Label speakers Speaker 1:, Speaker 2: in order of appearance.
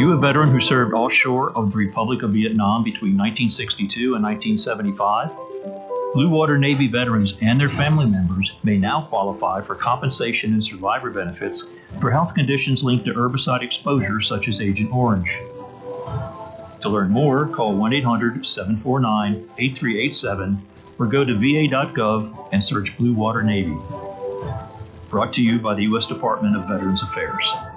Speaker 1: you a veteran who served offshore of the Republic of Vietnam between 1962 and 1975? Blue Water Navy veterans and their family members may now qualify for compensation and survivor benefits for health conditions linked to herbicide exposure such as Agent Orange. To learn more, call 1-800-749-8387 or go to va.gov and search Blue Water Navy. Brought to you by the U.S. Department of Veterans Affairs.